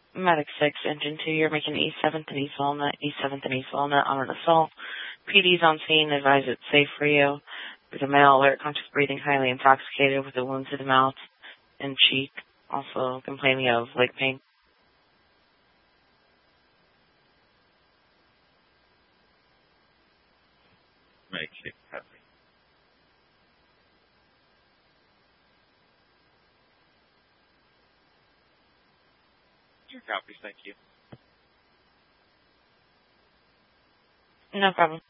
Medic 6, Engine 2, you're making E7th and East Walnut, E7th and East Walnut on an assault. PD's on scene, advise it's safe for you. There's a male alert, conscious breathing, highly intoxicated with a wound to the mouth and cheek, also complaining of leg pain. Make it happy. Your copies, thank you. No problem.